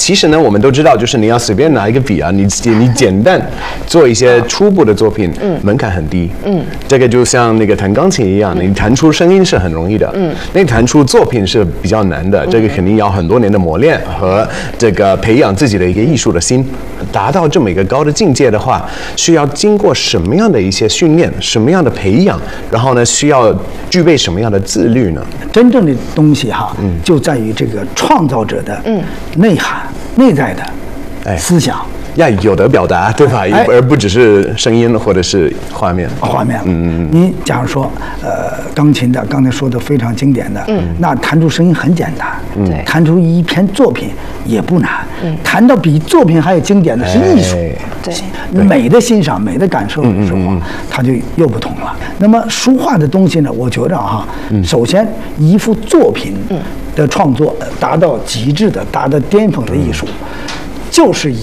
其实呢，我们都知道，就是你要随便拿一个笔啊，你简单做一些初步的作品，门槛很低。这个就像那个弹钢琴一样，你弹出声音是很容易的，那弹出作品是比较难的。这个肯定要很多年的磨练和这个培养自己的一个艺术的心，达到这么一个高的境界的话，需要经过什么样的一些训练，什么样的培养，然后呢，需要具备什么样的自律呢？ 真正的东西哈，就在于这个创造者的内涵、内在的思想。 要有的表达，对吧？而不只是声音或者是画面。你假如说，钢琴的刚才说的非常经典的，那弹出声音很简单，弹出一篇作品也不难，弹到比作品还有经典的是艺术， 对， 美的欣赏、美的感受的时候，它就又不同了。那么书画的东西呢，我觉着哈，首先一幅作品的创作达到极致的、达到巅峰的艺术，就是